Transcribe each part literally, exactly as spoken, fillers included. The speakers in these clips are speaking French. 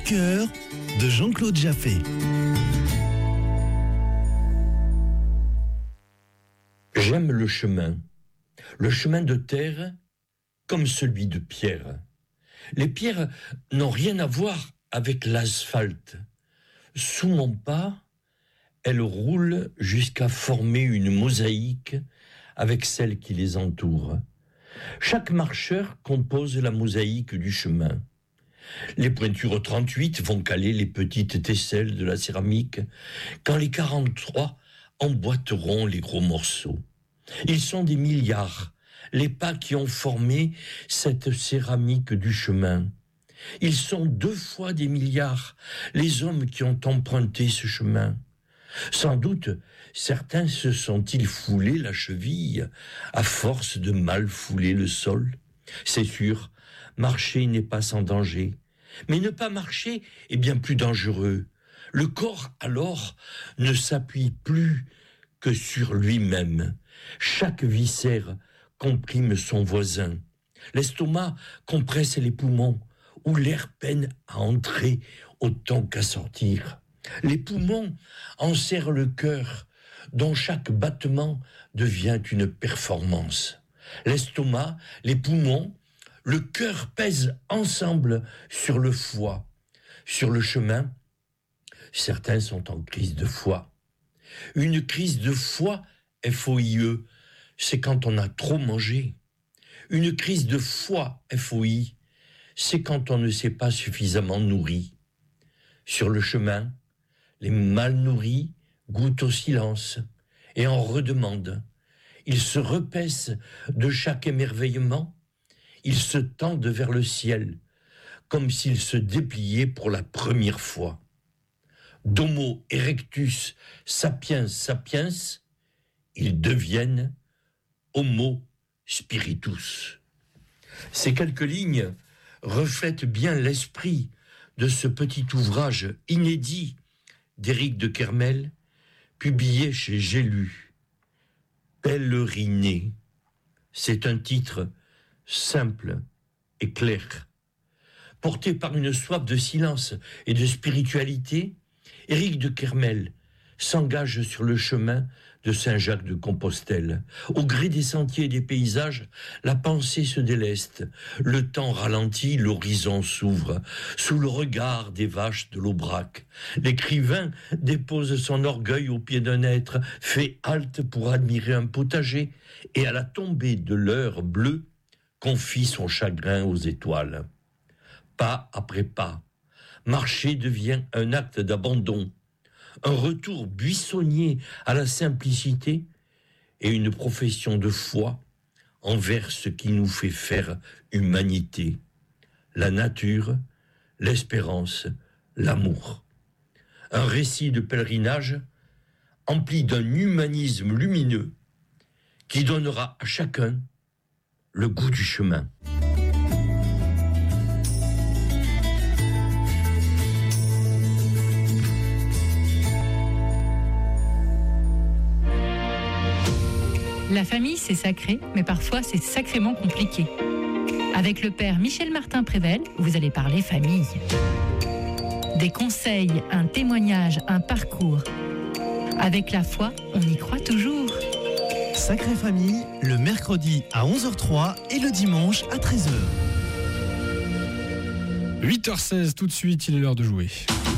cœur de Jean-Claude Jaffé. J'aime le chemin, le chemin de terre comme celui de pierre. Les pierres n'ont rien à voir avec l'asphalte. Sous mon pas, elles roulent jusqu'à former une mosaïque avec celles qui les entourent. Chaque marcheur compose la mosaïque du chemin. Les pointures trente-huit vont caler les petites tesselles de la céramique, quand les quarante-trois emboîteront les gros morceaux. Ils sont des milliards, les pas qui ont formé cette céramique du chemin. Ils sont deux fois des milliards, les hommes qui ont emprunté ce chemin. Sans doute, certains se sont-ils foulés la cheville à force de mal fouler le sol. C'est sûr, marcher n'est pas sans danger, mais ne pas marcher est bien plus dangereux. Le corps, alors, ne s'appuie plus que sur lui-même. Chaque viscère comprime son voisin. L'estomac compresse les poumons, où l'air peine à entrer autant qu'à sortir. Les poumons enserrent le cœur, dont chaque battement devient une performance. L'estomac, les poumons, le cœur pèsent ensemble sur le foie. Sur le chemin, certains sont en crise de foie. Une crise de foie, F O I E, c'est quand on a trop mangé. Une crise de foie, F O I, c'est quand on ne s'est pas suffisamment nourri. Sur le chemin, les mal nourris goûtent au silence et en redemandent. Ils se repaissent de chaque émerveillement. Ils se tendent vers le ciel, comme s'ils se dépliaient pour la première fois. D'Homo erectus sapiens sapiens, ils deviennent Homo spiritus. Ces quelques lignes reflètent bien l'esprit de ce petit ouvrage inédit d'Éric de Kermel, publié chez J'ai lu. Pèleriner, c'est un titre simple et clair. Porté par une soif de silence et de spiritualité, Éric de Kermel s'engage sur le chemin de Saint-Jacques de Compostelle. Au gré des sentiers et des paysages, la pensée se déleste. Le temps ralentit, l'horizon s'ouvre. Sous le regard des vaches de l'Aubrac, l'écrivain dépose son orgueil au pied d'un être, fait halte pour admirer un potager, et à la tombée de l'heure bleue, confie son chagrin aux étoiles. Pas après pas, marcher devient un acte d'abandon, un retour buissonnier à la simplicité et une profession de foi envers ce qui nous fait faire humanité, la nature, l'espérance, l'amour. Un récit de pèlerinage empli d'un humanisme lumineux qui donnera à chacun le goût du chemin. La famille, c'est sacré, mais parfois c'est sacrément compliqué. Avec le père Michel Martin-Prével, vous allez parler famille. Des conseils, un témoignage, un parcours. Avec la foi, on y croit toujours. Sacrée Famille, le mercredi à onze heures trois et le dimanche à treize heures. huit heures seize, tout de suite, il est l'heure de jouer.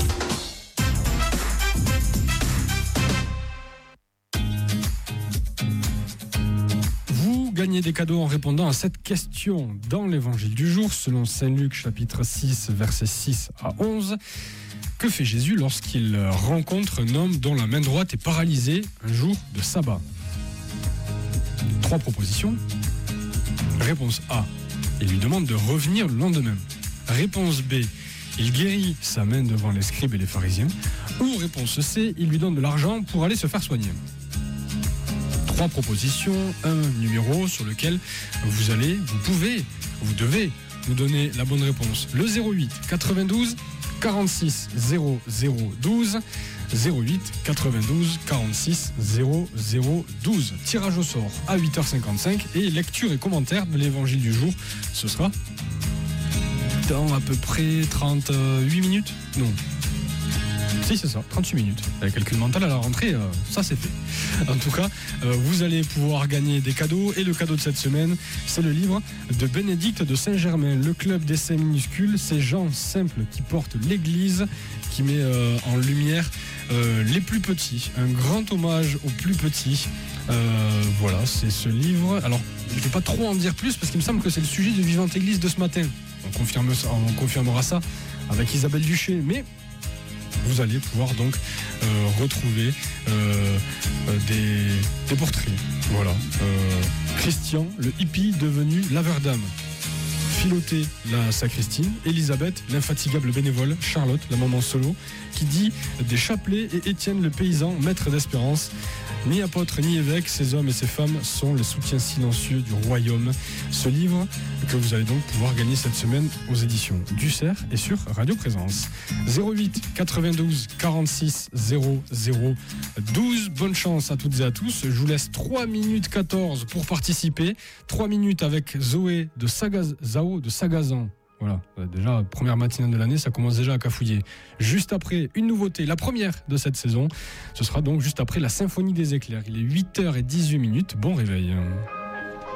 Gagner des cadeaux en répondant à cette question dans l'évangile du jour, selon Saint Luc chapitre six, versets six à onze. Que fait Jésus lorsqu'il rencontre un homme dont la main droite est paralysée un jour de sabbat? Trois propositions. Réponse A, il lui demande de revenir le lendemain. Réponse B, il guérit sa main devant les scribes et les pharisiens. Ou réponse C, il lui donne de l'argent pour aller se faire soigner. Trois propositions, un numéro sur lequel vous allez, vous pouvez, vous devez nous donner la bonne réponse. Le zéro huit quatre-vingt-douze quarante-six zéro zéro douze, zéro huit quatre-vingt-douze quarante-six zéro zéro douze. Tirage au sort à huit heures cinquante-cinq et lecture et commentaire de l'évangile du jour. Ce sera dans à peu près trente-huit minutes. Non. Si, c'est ça, trente-huit minutes. Le calcul mental à la rentrée, euh, ça c'est fait. En tout cas, euh, vous allez pouvoir gagner des cadeaux. Et le cadeau de cette semaine, c'est le livre de Bénédicte de Saint-Germain, le club d'essais minuscules. Ces gens simples qui portent l'église, qui met euh, en lumière euh, les plus petits. Un grand hommage aux plus petits. Euh, voilà, c'est ce livre. Alors, je ne vais pas trop en dire plus parce qu'il me semble que c'est le sujet de Vivante Église de ce matin. On, confirme ça, on confirmera ça avec Isabelle Duché. Mais vous allez pouvoir donc euh, retrouver euh, euh, des, des portraits. Voilà. Euh, Christian, le hippie devenu laveur d'âme. Philoté, la sacristine. Elisabeth, l'infatigable bénévole. Charlotte, la maman solo, qui dit des chapelets. Et Étienne, le paysan, maître d'espérance. Ni apôtre ni évêque, ces hommes et ces femmes sont les soutiens silencieux du royaume. Ce livre que vous allez donc pouvoir gagner cette semaine aux éditions du Cerf et sur Radio Présence. zéro huit quatre-vingt-douze quarante-six zéro zéro douze. Bonne chance à toutes et à tous. Je vous laisse trois minutes quatorze pour participer. trois minutes avec Zoé de Sagaz- Zao de Sagazan. Voilà, déjà, première matinale de l'année, ça commence déjà à cafouiller. Juste après, une nouveauté, la première de cette saison. Ce sera donc juste après la Symphonie des éclairs. Il est huit heures dix-huit minutes. Bon réveil.